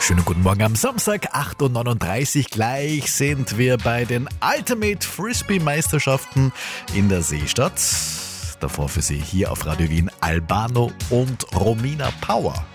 Schönen guten Morgen am Samstag, 8.39 Uhr. Gleich sind wir bei den Ultimate Frisbee-Meisterschaften in der Seestadt. Davor für Sie hier auf Radio Wien Albano und Romina Power.